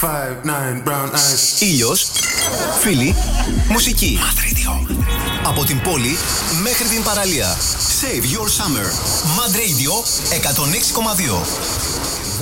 5'9" brown eyes. Ήλιος, φίλοι, μουσική. Mad Radio. Από την πόλη μέχρι την παραλία. Save your summer. Mad Radio 106,2.